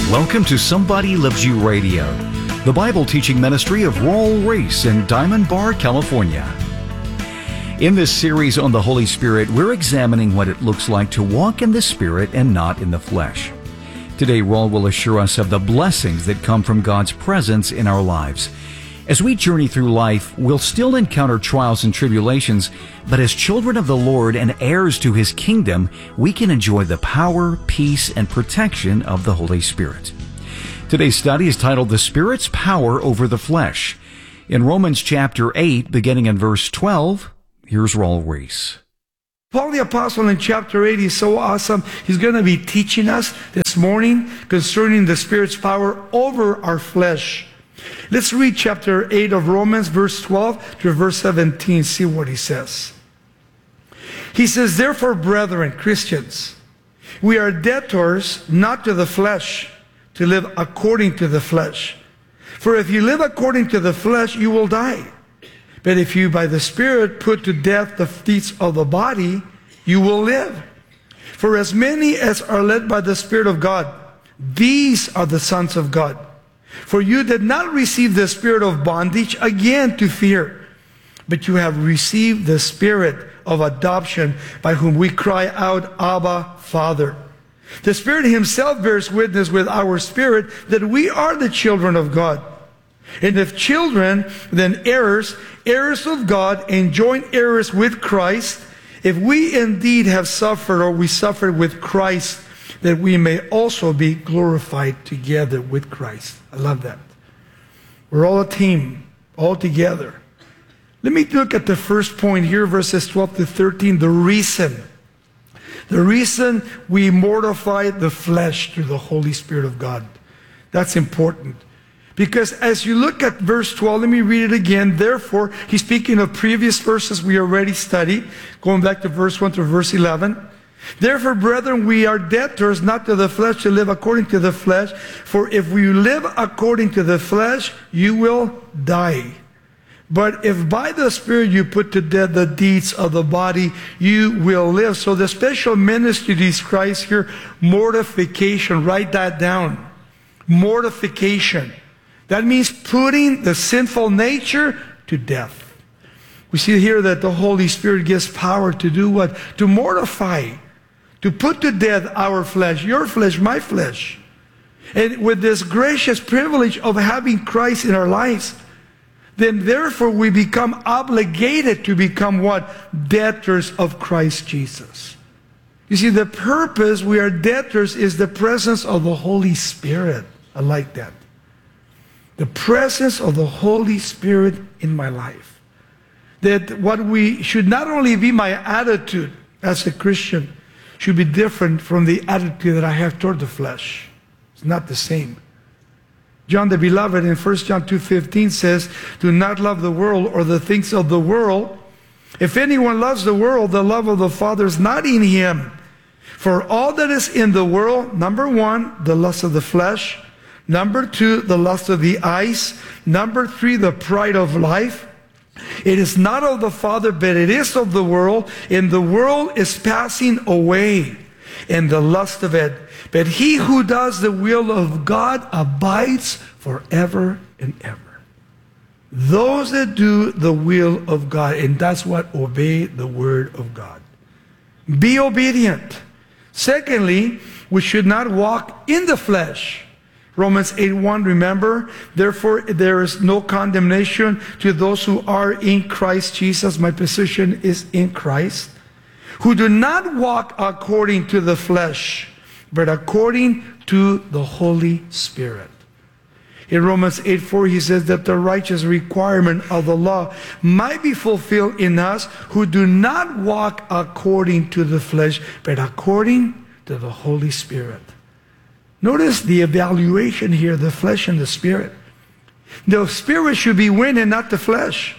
Welcome to Somebody Loves You Radio, the Bible teaching ministry of Royal Race in Diamond Bar, California. In this series on the Holy Spirit, we're examining what it looks like to walk in the Spirit and not in the flesh. Today, Raul will assure us of the blessings that come from God's presence in our lives. As we journey through life, we'll still encounter trials and tribulations, but as children of the Lord and heirs to His kingdom, we can enjoy the power, peace, and protection of the Holy Spirit. Today's study is titled The Spirit's Power Over the Flesh. In Romans chapter 8, beginning in verse 12, here's Raul Reese. Paul the Apostle in chapter 8 is so awesome. He's going to be teaching us this morning concerning the Spirit's power over our flesh. Let's read chapter 8 of Romans, verse 12 to verse 17. See what he says. He says, "Therefore, brethren, Christians, we are debtors not to the flesh, to live according to the flesh. For if you live according to the flesh, you will die. But if you by the Spirit put to death the deeds of the body, you will live. For as many as are led by the Spirit of God, these are the sons of God. For you did not receive the spirit of bondage again to fear, but you have received the Spirit of adoption, by whom we cry out, Abba, Father. The Spirit Himself bears witness with our spirit that we are the children of God. And if children, then heirs, heirs of God, and joint heirs with Christ, if we indeed have suffered, or we suffered with Christ, that we may also be glorified together with Christ." I love that. We're all a team, all together. Let me look at the first point here, verses 12 to 13, the reason. The reason we mortify the flesh through the Holy Spirit of God. That's important. Because as you look at verse 12, let me read it again. Therefore, he's speaking of previous verses we already studied, going back to verse 1 to verse 11. "Therefore, brethren, we are debtors not to the flesh to live according to the flesh. For if we live according to the flesh, you will die. But if by the Spirit you put to death the deeds of the body, you will live." So the special ministry describes here mortification. Write that down. Mortification. That means putting the sinful nature to death. We see here that the Holy Spirit gives power to do what? To mortify. To put to death our flesh, your flesh, my flesh. And with this gracious privilege of having Christ in our lives, then therefore we become obligated to become what? Debtors of Christ Jesus. You see, the purpose we are debtors is the presence of the Holy Spirit. I like that. The presence of the Holy Spirit in my life. That what we should not only be my attitude as a Christian, should be different from the attitude that I have toward the flesh. It's not the same. John the Beloved in 1 John 2:15 says, "Do not love the world or the things of the world. If anyone loves the world, the love of the Father is not in him. For all that is in the world," number one, the lust of the flesh. Number two, the lust of the eyes. Number three, the pride of life. "It is not of the Father, but it is of the world. And the world is passing away, and the lust of it. But he who does the will of God abides forever and ever." Those that do the will of God, and that's what? Obey the word of God. Be obedient. Secondly, we should not walk in the flesh. Romans 8:1, remember, "Therefore there is no condemnation to those who are in Christ Jesus." My position is in Christ. "Who do not walk according to the flesh, but according to the Holy Spirit." In Romans 8:4, he says that the righteous requirement of the law might be fulfilled in us who do not walk according to the flesh, but according to the Holy Spirit. Notice the evaluation here, the flesh and the spirit. The spirit should be winning, not the flesh.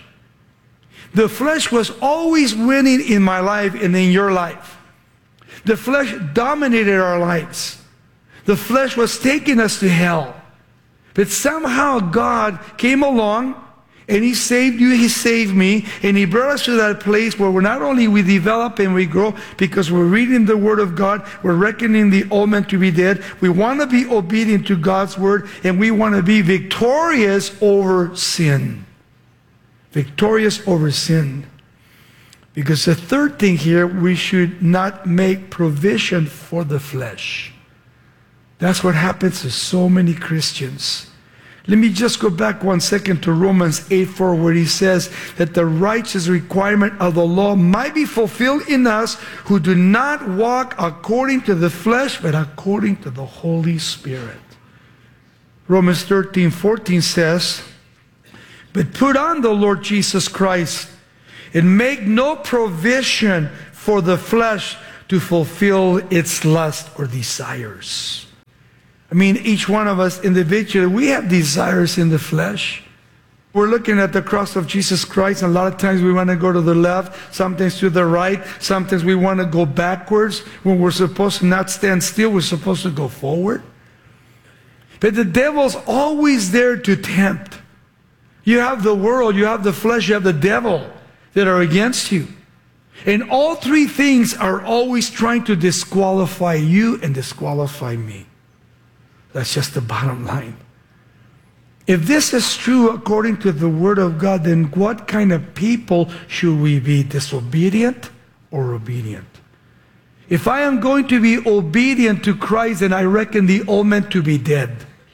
The flesh was always winning in my life and in your life. The flesh dominated our lives. The flesh was taking us to hell. But somehow God came along And He saved you, He saved me, and He brought us to that place where not only we develop and we grow because we're reading the Word of God, we're reckoning the old man to be dead, we want to be obedient to God's Word, and we want to be victorious over sin. Victorious over sin. Because the third thing here, we should not make provision for the flesh. That's what happens to so many Christians. Let me just go back 1 second to Romans 8:4, where he says that the righteous requirement of the law might be fulfilled in us who do not walk according to the flesh, but according to the Holy Spirit. Romans 13:14 says, but put on the Lord Jesus Christ and make no provision for the flesh to fulfill its lust or desires. I mean, each one of us individually, we have desires in the flesh. We're looking at the cross of Jesus Christ, and a lot of times we want to go to the left, sometimes to the right, sometimes we want to go backwards. When we're supposed to not stand still, we're supposed to go forward. But the devil's always there to tempt. You have the world, you have the flesh, you have the devil that are against you. And all three things are always trying to disqualify you and disqualify me. That's just the bottom line. If this is true according to the Word of God, then what kind of people should we be? Disobedient or obedient? If I am going to be obedient to Christ, then I reckon the old man to be dead.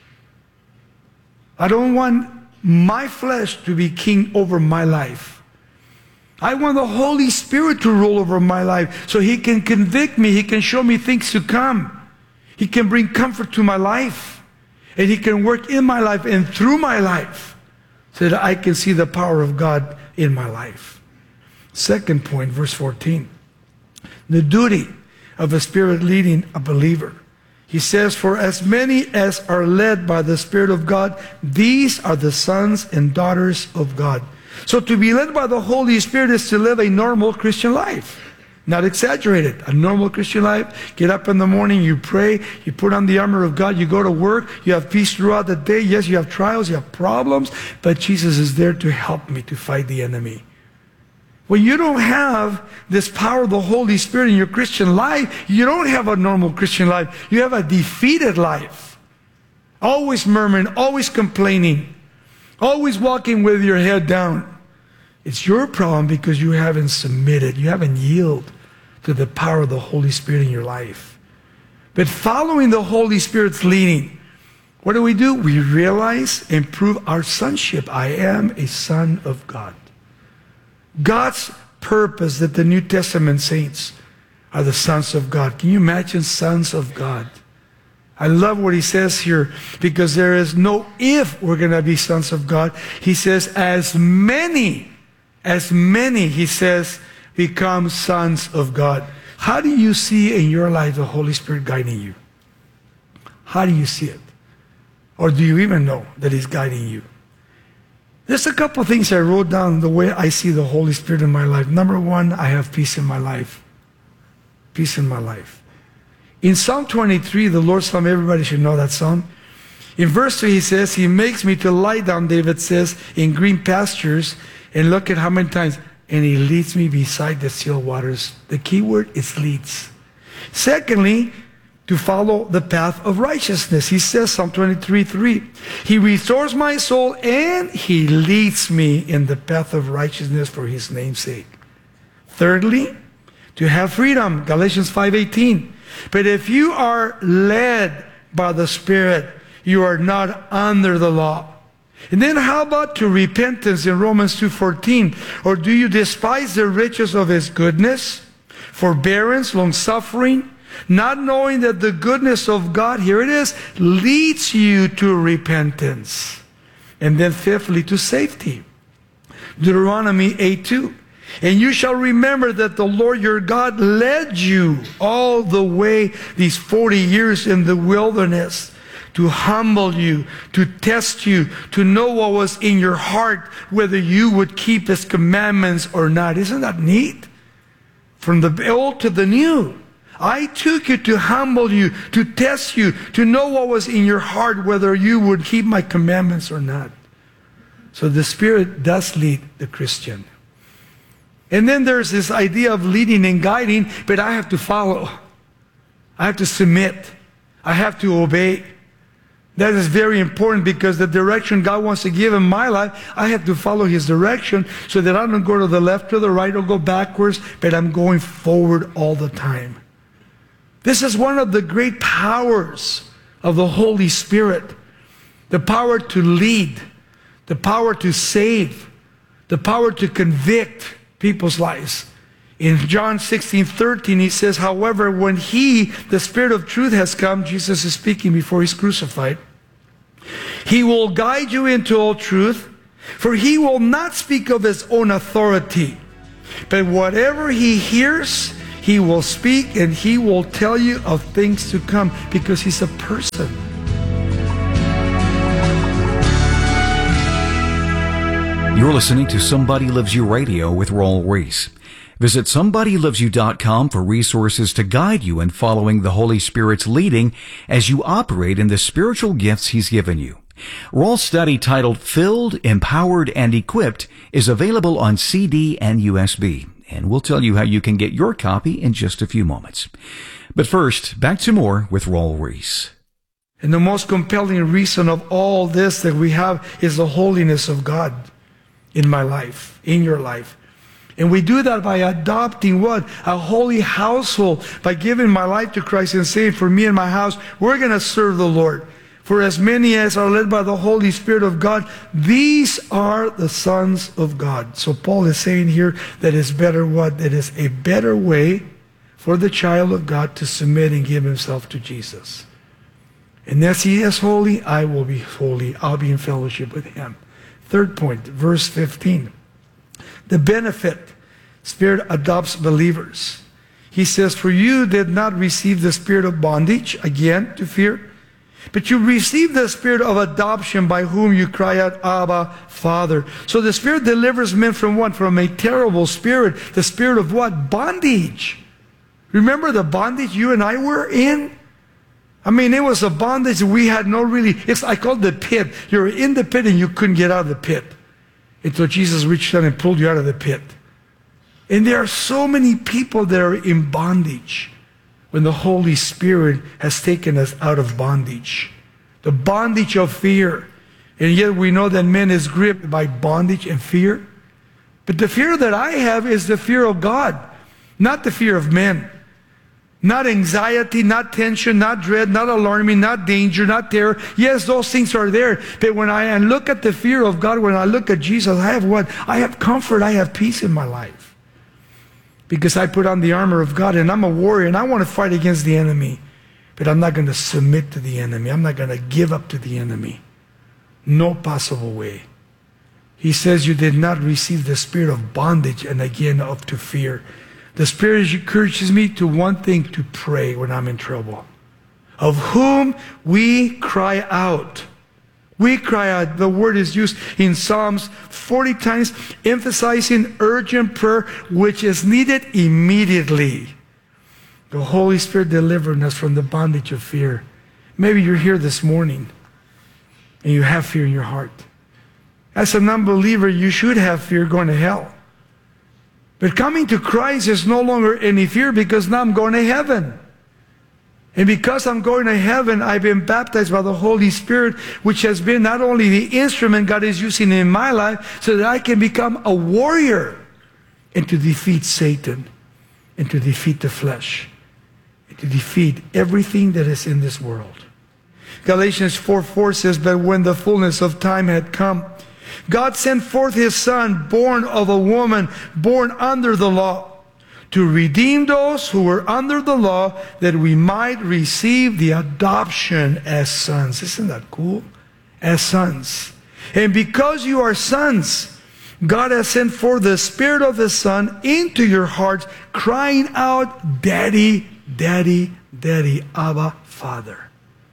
I don't want my flesh to be king over my life. I want the Holy Spirit to rule over my life so He can convict me. He can show me things to come. He can bring comfort to my life. And He can work in my life and through my life so that I can see the power of God in my life. Second point, verse 14. The duty of a Spirit leading a believer. He says, for as many as are led by the Spirit of God, these are the sons and daughters of God. So to be led by the Holy Spirit is to live a normal Christian life. Not exaggerated. A normal Christian life. Get up in the morning, you pray, you put on the armor of God, you go to work, you have peace throughout the day. Yes, you have trials, you have problems, but Jesus is there to help me to fight the enemy. When you don't have this power of the Holy Spirit in your Christian life, you don't have a normal Christian life. You have a defeated life. Always murmuring, always complaining, always walking with your head down. It's your problem because you haven't submitted, you haven't yielded to the power of the Holy Spirit in your life. But following the Holy Spirit's leading, what do? We realize and prove our sonship. I am a son of God. God's purpose that the New Testament saints are the sons of God. Can you imagine sons of God? I love what he says here because there is no if we're going to be sons of God. He says as many, he says, become sons of God. How do you see in your life the Holy Spirit guiding you? How do you see it? Or do you even know that He's guiding you? There's a couple of things I wrote down the way I see the Holy Spirit in my life. Number one, I have peace in my life. Peace in my life. In Psalm 23, the Lord's Psalm, everybody should know that psalm. In verse 3, He says, He makes me to lie down, David says, in green pastures. And look at how many times. And He leads me beside the still waters. The key word is leads. Secondly, to follow the path of righteousness. He says, Psalm 23:3, He restores my soul and He leads me in the path of righteousness for His name's sake. Thirdly, to have freedom. Galatians 5:18. But if you are led by the Spirit, you are not under the law. And then how about to repentance in Romans 2:14? Or do you despise the riches of His goodness, forbearance, long-suffering, not knowing that the goodness of God, here it is, leads you to repentance? And then fifthly, to safety. Deuteronomy 8:2. And you shall remember that the Lord your God led you all the way these 40 years in the wilderness to humble you, to test you, to know what was in your heart, whether you would keep His commandments or not. Isn't that neat? From the old to the new. I took you to humble you, to test you, to know what was in your heart, whether you would keep my commandments or not. So the Spirit does lead the Christian. And then there's this idea of leading and guiding, but I have to follow. I have to submit. I have to obey. That is very important because the direction God wants to give in my life, I have to follow His direction so that I don't go to the left or the right or go backwards, but I'm going forward all the time. This is one of the great powers of the Holy Spirit. The power to lead, the power to save, the power to convict people's lives. In John 16:13, He says, however, when He, the Spirit of truth, has come, Jesus is speaking before He's crucified, He will guide you into all truth, for He will not speak of His own authority, but whatever He hears, He will speak, and He will tell you of things to come, because He's a person. You're listening to Somebody Loves You Radio with Raul Ries. Visit somebodylovesyou.com for resources to guide you in following the Holy Spirit's leading as you operate in the spiritual gifts He's given you. Raul's study titled Filled, Empowered, and Equipped is available on CD and USB, and we'll tell you how you can get your copy in just a few moments. But first, back to more with Raul Ries. And the most compelling reason of all this that we have is the holiness of God in my life, in your life. And we do that by adopting what? A holy household. By giving my life to Christ and saying, for me and my house, we're going to serve the Lord. For as many as are led by the Holy Spirit of God, these are the sons of God. So Paul is saying here that it's better what? That is a better way for the child of God to submit and give himself to Jesus. And as He is holy, I will be holy. I'll be in fellowship with Him. Third point, verse 15. The benefit. Spirit adopts believers. He says, for you did not receive the spirit of bondage, again, to fear, but you received the spirit of adoption by whom you cry out, Abba, Father. So the Spirit delivers men from what? From a terrible spirit. The spirit of what? Bondage. Remember the bondage you and I were in? I mean, it was a bondage we had no really, I call it the pit. You're in the pit and you couldn't get out of the pit until Jesus reached down and pulled you out of the pit. And there are so many people that are in bondage when the Holy Spirit has taken us out of bondage. The bondage of fear. And yet we know that man is gripped by bondage and fear. But the fear that I have is the fear of God, not the fear of men. Not anxiety, not tension, not dread, not alarming, not danger, not terror. Yes, those things are there. But when I look at the fear of God, when I look at Jesus, I have what? I have comfort, I have peace in my life. Because I put on the armor of God and I'm a warrior and I want to fight against the enemy. But I'm not going to submit to the enemy. I'm not going to give up to the enemy. No possible way. He says you did not receive the spirit of bondage and again up to fear. The Spirit encourages me to one thing, to pray when I'm in trouble. Of whom we cry out. We cry out. The word is used in Psalms 40 times, emphasizing urgent prayer, which is needed immediately. The Holy Spirit delivering us from the bondage of fear. Maybe you're here this morning and you have fear in your heart. As a non-believer, you should have fear going to hell. But coming to Christ is no longer any fear because now I'm going to heaven. And because I'm going to heaven, I've been baptized by the Holy Spirit, which has been not only the instrument God is using in my life, so that I can become a warrior and to defeat Satan and to defeat the flesh and to defeat everything that is in this world. Galatians 4:4 says, but when the fullness of time had come, God sent forth His Son, born of a woman, born under the law, to redeem those who were under the law, that we might receive the adoption as sons. Isn't that cool? As sons. And because you are sons, God has sent forth the Spirit of His Son into your hearts, crying out, Daddy, Daddy, Daddy, Abba, Father.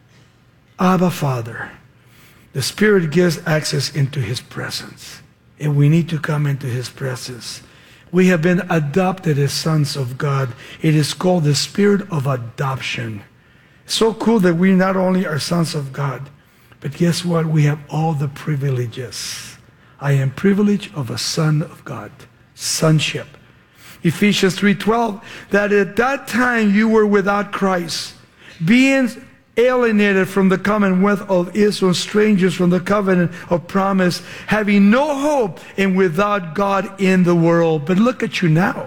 Abba, Father. The Spirit gives access into His presence. And we need to come into His presence. We have been adopted as sons of God. It is called the Spirit of adoption. It's so cool that we not only are sons of God, but guess what? We have all the privileges I am privileged of a son of God. Sonship. Ephesians 3:12, that at that time you were without Christ, being alienated from the commonwealth of Israel, strangers from the covenant of promise, having no hope and without God in the world. But look at you now.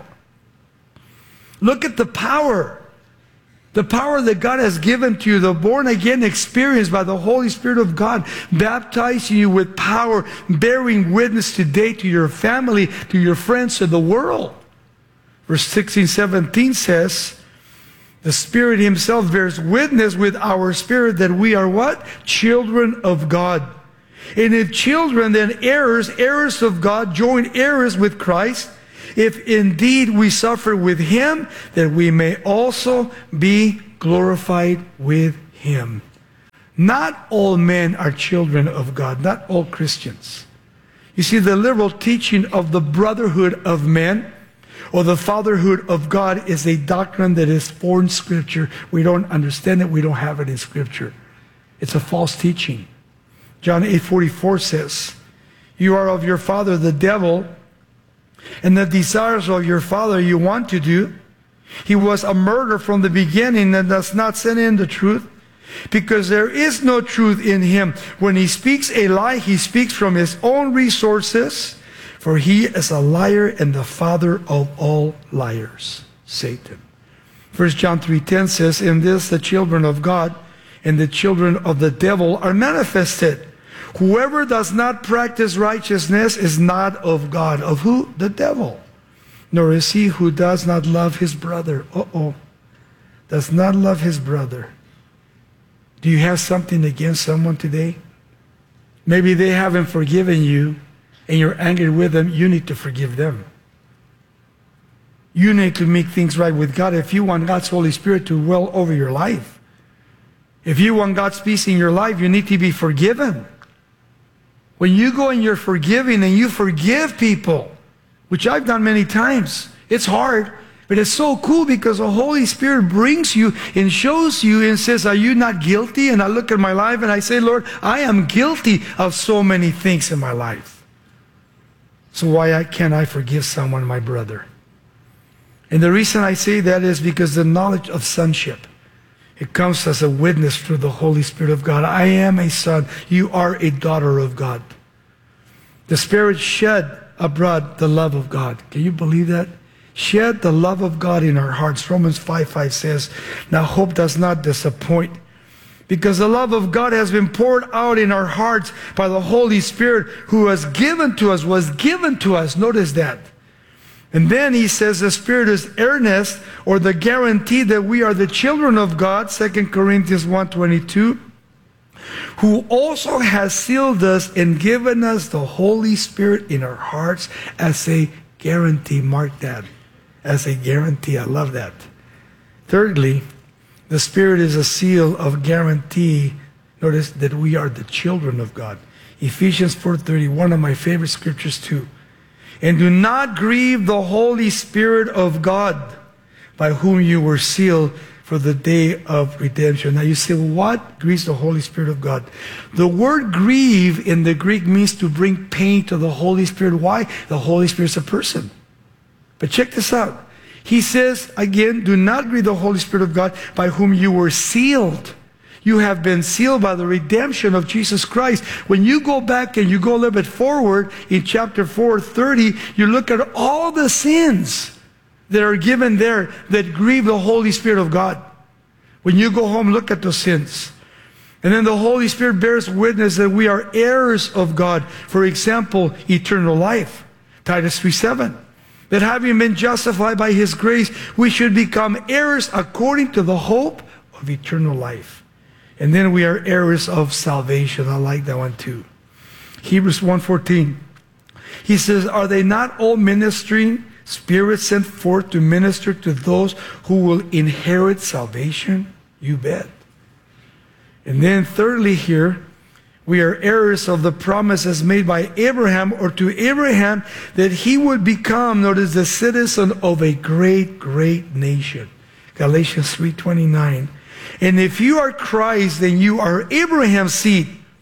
Look at the power that God has given to you, the born-again experience by the Holy Spirit of God, baptizing you with power, bearing witness today to your family, to your friends, to the world. Verse 16, 17 says, the Spirit Himself bears witness with our spirit that we are what? Children of God. And if children, then heirs, heirs of God, joint heirs with Christ, if indeed we suffer with Him, that we may also be glorified with Him. Not all men are children of God, not all Christians. You see, the liberal teaching of the brotherhood of men, or the fatherhood of God, is a doctrine that is foreign Scripture. We don't understand it. We don't have it in Scripture. It's a false teaching. John 8:44 says, you are of your father the devil, and the desires of your father you want to do. He was a murderer from the beginning and does not send in the truth, because there is no truth in him. When he speaks a lie, he speaks from his own resources, for he is a liar and the father of all liars, Satan. 1 John 3:10 says, in this the children of God and the children of the devil are manifested. Whoever does not practice righteousness is not of God. Of who? The devil. Nor is he who does not love his brother. Does not love his brother. Do you have something against someone today? Maybe they haven't forgiven you, and you're angry with them. You need to forgive them. You need to make things right with God if you want God's Holy Spirit to dwell over your life. If you want God's peace in your life, you need to be forgiven. When you go and you're forgiving and you forgive people, which I've done many times, it's hard, but it's so cool because the Holy Spirit brings you and shows you and says, are you not guilty? And I look at my life and I say, Lord, I am guilty of so many things in my life. So why can't I forgive someone, my brother? And the reason I say that is because the knowledge of sonship, it comes as a witness through the Holy Spirit of God. I am a son. You are a daughter of God. The Spirit shed abroad the love of God. Can you believe that? Shed the love of God in our hearts. Romans 5:5 says, now hope does not disappoint, because the love of God has been poured out in our hearts by the Holy Spirit who was given to us. Notice that. And then he says the Spirit is earnest, or the guarantee that we are the children of God, 2 Corinthians 1:22, who also has sealed us and given us the Holy Spirit in our hearts as a guarantee. Mark that. As a guarantee. I love that. Thirdly, the Spirit is a seal of guarantee. Notice that we are the children of God. Ephesians 4:30, one of my favorite scriptures too. And do not grieve the Holy Spirit of God, by whom you were sealed for the day of redemption. Now you say, what grieves the Holy Spirit of God? The word grieve in the Greek means to bring pain to the Holy Spirit. Why? The Holy Spirit is a person. But check this out. He says, again, do not grieve the Holy Spirit of God, by whom you were sealed. You have been sealed by the redemption of Jesus Christ. When you go back and you go a little bit forward in chapter 4:30, you look at all the sins that are given there that grieve the Holy Spirit of God. When you go home, look at those sins. And then the Holy Spirit bears witness that we are heirs of God. For example, eternal life. Titus 3:7. That having been justified by His grace, we should become heirs according to the hope of eternal life. And then we are heirs of salvation. I like that one too. Hebrews 1:14. He says, are they not all ministering spirits sent forth to minister to those who will inherit salvation? You bet. And then thirdly here, we are heirs of the promises made by Abraham, or to Abraham, that he would become, notice, the citizen of a great, great nation. Galatians 3:29. And if you are Christ, then you are Abraham's seed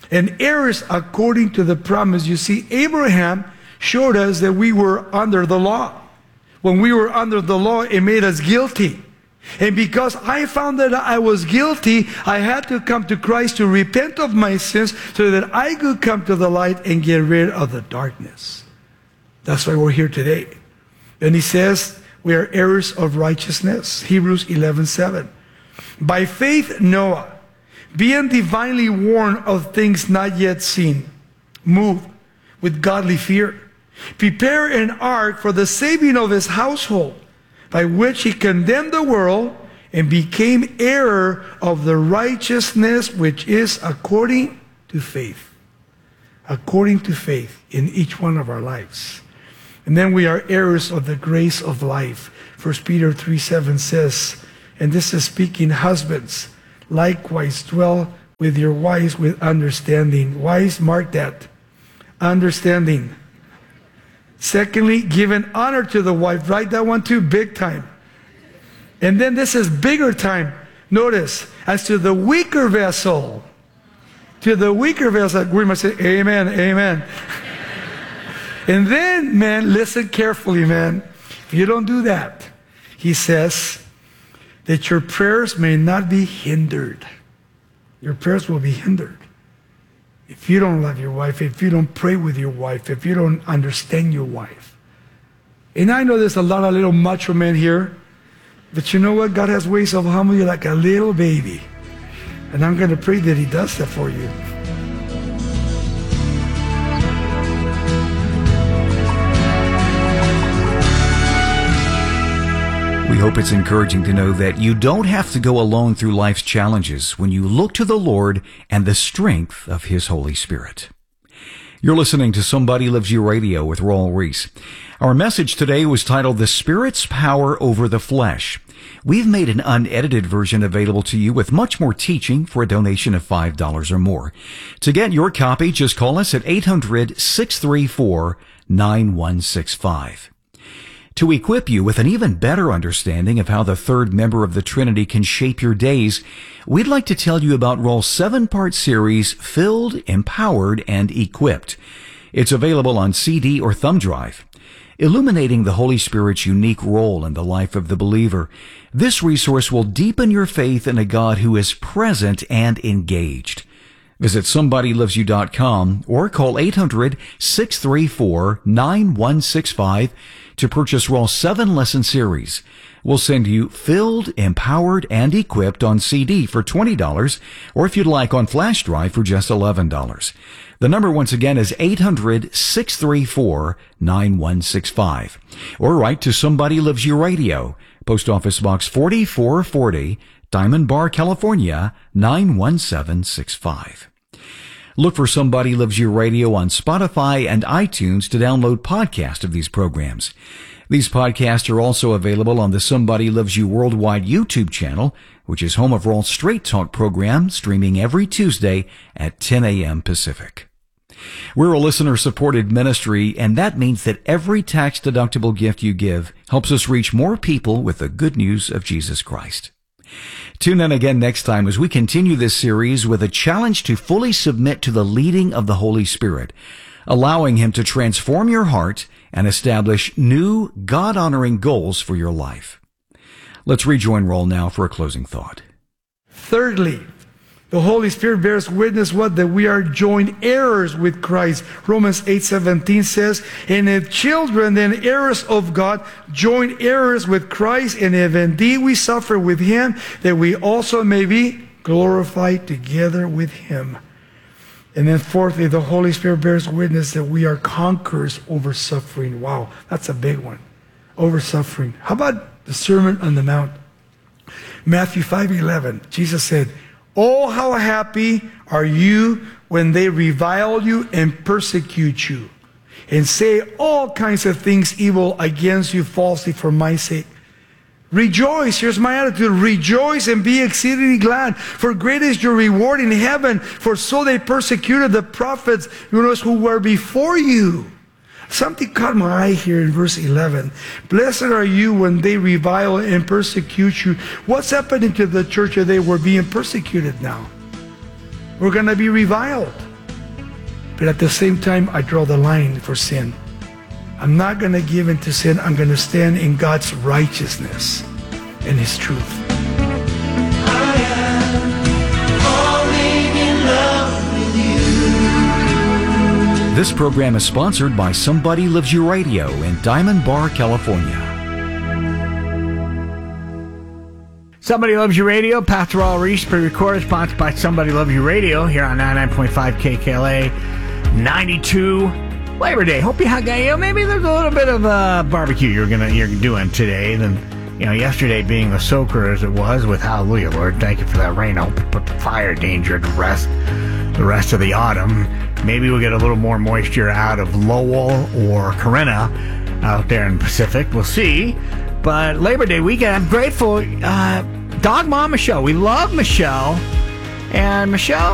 and heirs according to the promise. You see, Abraham showed us that we were under the law. When we were under the law, it made us guilty. And because I found that I was guilty, I had to come to Christ to repent of my sins so that I could come to the light and get rid of the darkness. That's why we're here today. And he says we are heirs of righteousness. Hebrews 11:7. By faith, Noah, being divinely warned of things not yet seen, moved with godly fear, prepared an ark for the saving of his household, by which he condemned the world and became heir of the righteousness which is according to faith. According to faith in each one of our lives. And then we are heirs of the grace of life. 1 Peter 3:7 says, and this is speaking, husbands, likewise dwell with your wives with understanding. Wives, mark that. Understanding. Secondly, giving honor to the wife. Write that one too, big time. And then this is bigger time. Notice, as to the weaker vessel. To the weaker vessel, we must say, amen, amen. And then, man, listen carefully, man. If you don't do that, he says that your prayers may not be hindered. Your prayers will be hindered. If you don't love your wife, if you don't pray with your wife, if you don't understand your wife. And I know there's a lot of little macho men here, but you know what? God has ways of humbling you like a little baby. And I'm going to pray that he does that for you. We hope it's encouraging to know that you don't have to go alone through life's challenges when you look to the Lord and the strength of His Holy Spirit. You're listening to Somebody Loves You Radio with Raul Ries. Our message today was titled The Spirit's Power Over the Flesh. We've made an unedited version available to you with much more teaching for a donation of $5 or more. To get your copy, just call us at 800-634-9165. To equip you with an even better understanding of how the third member of the Trinity can shape your days, we'd like to tell you about Raul's 7-part series, Filled, Empowered, and Equipped. It's available on CD or thumb drive. Illuminating the Holy Spirit's unique role in the life of the believer, this resource will deepen your faith in a God who is present and engaged. Visit SomebodyLovesYou.com or call 800-634-9165 to purchase Raul's 7-lesson series. We'll send you Filled, Empowered, and Equipped on CD for $20, or if you'd like on flash drive for just $11. The number once again is 800-634-9165. Or write to Somebody Loves You Radio, Post Office Box 4440, Diamond Bar, California, 91765. Look for Somebody Loves You Radio on Spotify and iTunes to download podcasts of these programs. These podcasts are also available on the Somebody Loves You Worldwide YouTube channel, which is home of Raul's Straight Talk program, streaming every Tuesday at 10 a.m. Pacific. We're a listener-supported ministry, and that means that every tax-deductible gift you give helps us reach more people with the good news of Jesus Christ. Tune in again next time as we continue this series with a challenge to fully submit to the leading of the Holy Spirit, allowing Him to transform your heart and establish new, God-honoring goals for your life. Let's rejoin Raul now for a closing thought. Thirdly, the Holy Spirit bears witness what? That we are joint heirs with Christ. Romans 8:17 says, and if children, then heirs of God, joint heirs with Christ, and if indeed we suffer with Him, that we also may be glorified together with Him. And then fourthly, the Holy Spirit bears witness that we are conquerors over suffering. Wow, that's a big one. Over suffering. How about the Sermon on the Mount? Matthew 5:11, Jesus said, oh, how happy are you when they revile you and persecute you and say all kinds of things evil against you falsely for my sake. Rejoice. Here's my attitude. Rejoice and be exceedingly glad, for great is your reward in heaven, for so they persecuted the prophets who were before you. Something caught my eye here in verse 11. Blessed are you when they revile and persecute you. What's happening to the church that they were being persecuted now? We're going to be reviled. But at the same time, I draw the line for sin. I'm not going to give in to sin. I'm going to stand in God's righteousness and His truth. I am falling in love with you. This program is sponsored by Somebody Loves You Radio in Diamond Bar, California. Somebody Loves You Radio, Pastor Raul Reese, pre-recorded, sponsored by Somebody Loves You Radio here on 99.5 KKLA, 92 Labor Day. Hope you had, maybe there's a little bit of barbecue you're doing today than yesterday being the soaker as it was with Hallelujah, Lord. Thank you for that rain. I hope you put the fire danger to rest the rest of the autumn. Maybe we'll get a little more moisture out of Lowell or Corinna out there in the Pacific. We'll see. But Labor Day weekend, I'm grateful. Dog Mom Michelle. We love Michelle. And Michelle